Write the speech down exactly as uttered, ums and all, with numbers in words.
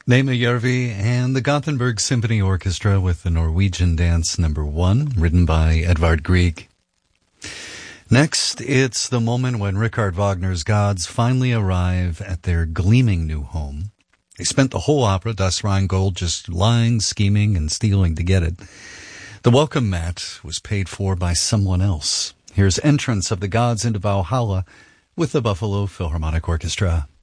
Nema Järvi and the Gothenburg Symphony Orchestra with the Norwegian Dance Number One, written by Edvard Grieg. Next, it's the moment when Richard Wagner's gods finally arrive at their gleaming new home. They spent the whole opera, Das Rheingold, just lying, scheming, and stealing to get it. The welcome mat was paid for by someone else. Here's Entrance of the Gods into Valhalla with the Buffalo Philharmonic Orchestra.